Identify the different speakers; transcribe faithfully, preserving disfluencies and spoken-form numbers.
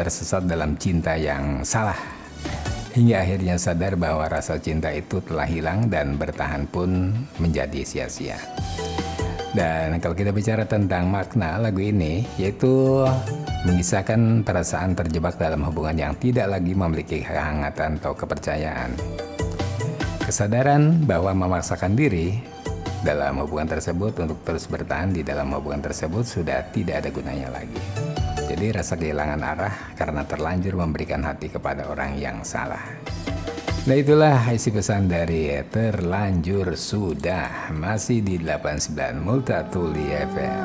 Speaker 1: tersesat dalam cinta yang salah, hingga akhirnya sadar bahwa rasa cinta itu telah hilang dan bertahan pun menjadi sia-sia. Dan kalau kita bicara tentang makna lagu ini, yaitu mengisahkan perasaan terjebak dalam hubungan yang tidak lagi memiliki kehangatan atau kepercayaan. Kesadaran bahwa memaksakan diri dalam hubungan tersebut untuk terus bertahan di dalam hubungan tersebut sudah tidak ada gunanya lagi. Jadi rasa kehilangan arah karena terlanjur memberikan hati kepada orang yang salah. Nah, itulah isi pesan dari Terlanjur Sudah, masih di delapan puluh sembilan Multatuli F M.